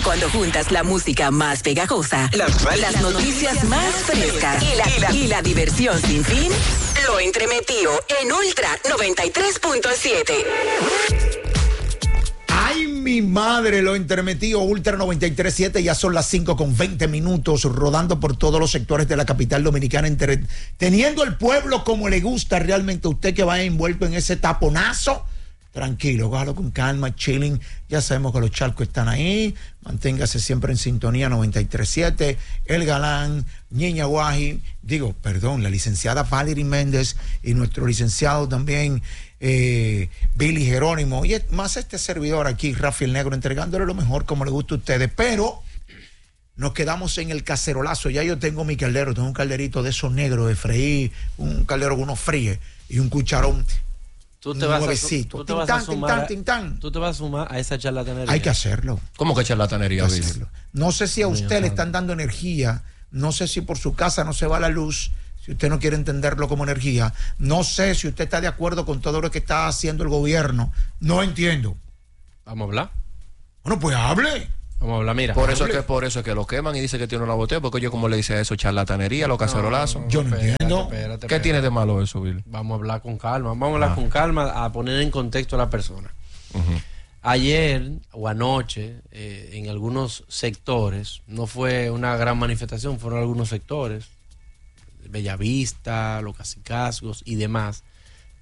cuando juntas la música más pegajosa, las noticias más frescas y la diversión sin fin, lo entremetió en Ultra 93.7. Ay, mi madre, lo entremetió Ultra 93.7, ya son las 5:20, rodando por todos los sectores de la capital dominicana, teniendo el pueblo como le gusta realmente. Usted que va envuelto en ese taponazo, tranquilo, cójalo con calma, chilling. Ya sabemos que los charcos están ahí. Manténgase siempre en sintonía 93.7. El Galán, Ñeña Guaji, la licenciada Valerie Méndez y nuestro licenciado también Billy Jerónimo. Y más este servidor aquí, Rafael Negro, entregándole lo mejor como le gusta a ustedes. Pero nos quedamos en el cacerolazo. Ya yo tengo mi caldero, tengo un calderito de esos negros de freír, un caldero que uno fríe y un cucharón. Tú te vas a sumar a esa charlatanería. Hay que hacerlo. ¿Cómo que charlatanería? No sé si a usted le están dando energía, no sé si por su casa no se va la luz, si usted no quiere entenderlo como energía, no sé si usted está de acuerdo con todo lo que está haciendo el gobierno, no entiendo. ¿Vamos a hablar? Bueno, pues hable. Vamos a hablar, mira. Por eso es que lo queman y dice que tiene una botella, porque yo como le dice eso, charlatanería, los cacerolazos. Yo no entiendo. ¿Qué tiene de malo eso, Bill? Vamos a hablar con calma, a poner en contexto a la persona. Uh-huh. Ayer o anoche, en algunos sectores, no fue una gran manifestación, fueron algunos sectores, Bellavista, Los Cacicazgos y demás,